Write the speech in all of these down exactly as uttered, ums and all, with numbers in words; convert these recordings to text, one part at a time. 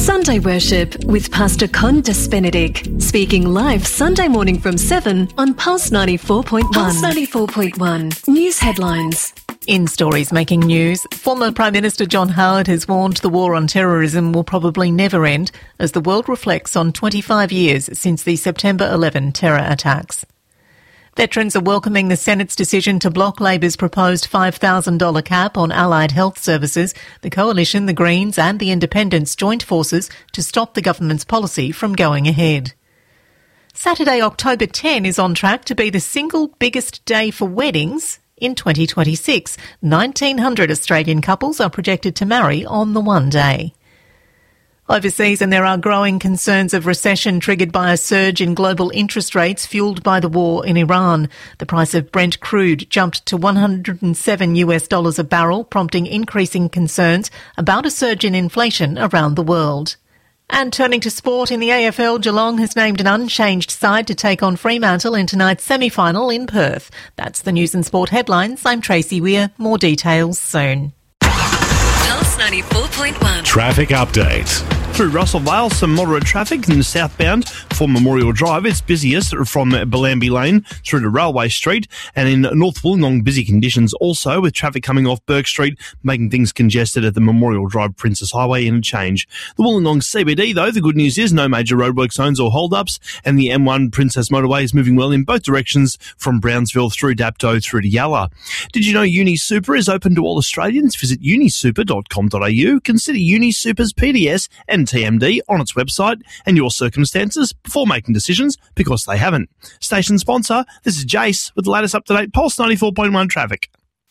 Sunday Worship with Pastor Con Despenedict, speaking live Sunday morning from seven on Pulse ninety-four point one. Pulse ninety-four point one. News headlines. In stories making news, former Prime Minister John Howard has warned the war on terrorism will probably never end as the world reflects on twenty-five years since the September eleventh terror attacks. Veterans are welcoming the Senate's decision to block Labor's proposed five thousand dollars cap on allied health services. The Coalition, the Greens and the Independents joined forces to stop the government's policy from going ahead. Saturday, October tenth is on track to be the single biggest day for weddings in twenty twenty-six. nineteen hundred Australian couples are projected to marry on the one day. Overseas, and there are growing concerns of recession triggered by a surge in global interest rates fuelled by the war in Iran. The price of Brent crude jumped to one hundred seven US dollars a barrel, prompting increasing concerns about a surge in inflation around the world. And turning to sport, in the A F L, Geelong has named an unchanged side to take on Fremantle in tonight's semi-final in Perth. That's the news and sport headlines. I'm Tracy Weir. More details soon. Pulse ninety-four point one. Traffic update. Through Russell Vale, some moderate traffic in the southbound for Memorial Drive. It's busiest from Bellambi Lane through to Railway Street, and in North Wollongong, busy conditions also with traffic coming off Burke Street, making things congested at the Memorial Drive Princess Highway interchange. The Wollongong C B D, though, the good news is no major roadwork zones or hold-ups, and the M one Princess Motorway is moving well in both directions from Brownsville through Dapto through to Yalla. Did you know UniSuper is open to all Australians? Visit unisuper dot com dot a u. Consider UniSuper's P D S and T M D on its website and your circumstances before making decisions, because they haven't. Station sponsor, this is Jace with the latest up-to-date Pulse ninety-four point one traffic.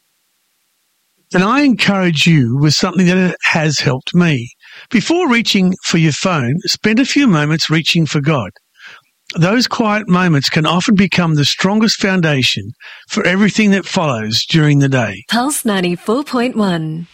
And I encourage you with something that has helped me. Before reaching for your phone, spend a few moments reaching for God. Those quiet moments can often become the strongest foundation for everything that follows during the day. Pulse ninety-four point one.